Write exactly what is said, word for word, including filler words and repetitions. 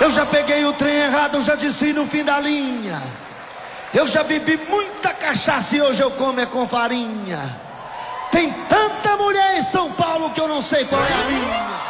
Eu já peguei o trem errado, eu já disse no fim da linha. Eu já bebi muita cachaça e hoje eu como é com farinha. Tem tanta mulher em São Paulo que eu não sei qual é a minha.